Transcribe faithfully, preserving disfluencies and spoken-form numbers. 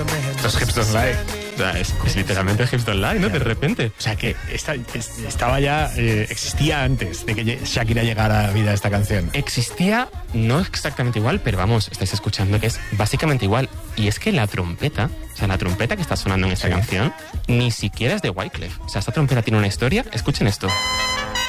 Los Hips Don't Lie. O sea, es, es literalmente Hips Don't Lie, ¿no? De repente. O sea, que esta, es- estaba ya, eh, existía antes de que lle- Shakira llegara a la vida esta canción. Existía, no exactamente igual, pero vamos, estáis escuchando que es básicamente igual. Y es que la trompeta, o sea, la trompeta que está sonando en esta Sí. canción, ni siquiera es de Wyclef. O sea, esta trompeta tiene una historia. Escuchen esto.